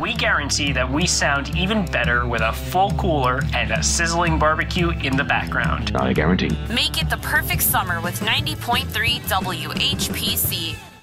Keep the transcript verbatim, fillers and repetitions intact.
we guarantee that we sound even better with a full cooler and a sizzling barbecue in the background. Not a guarantee. Make it the perfect summer with ninety point three W H P C.